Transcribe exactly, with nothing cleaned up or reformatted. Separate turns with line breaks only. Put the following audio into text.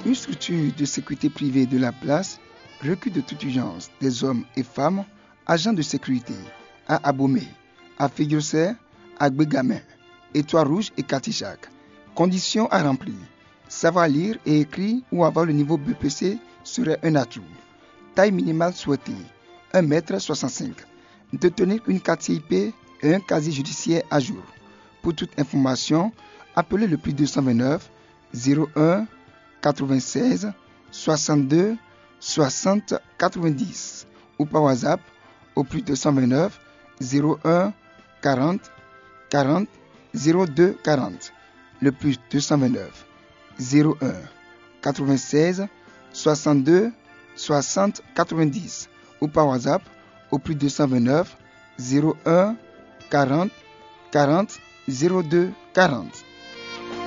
Une structure de sécurité privée de la place recrute de toute urgence des hommes et femmes, agents de sécurité, à Abomey, à Figueroa, à Bégamin, Étoile-Rouge et Katichak. Conditions à remplir. Savoir lire et écrire ou avoir le niveau B P C serait un atout. Taille minimale souhaitée, un mètre soixante-cinq. Détenir une carte C I P et un casier judiciaire à jour. Pour toute information, appelez le plus deux cent vingt-neuf zéro un quatre-vingt-seize soixante-deux soixante quatre-vingt-dix ou par WhatsApp au plus deux cent vingt-neuf zéro un quarante quarante zéro deux quarante. Le plus deux cent vingt-neuf zéro un quatre-vingt-seize soixante-deux soixante quatre-vingt-dix ou par WhatsApp au plus deux cent vingt-neuf zéro un quarante quarante zéro deux quarante.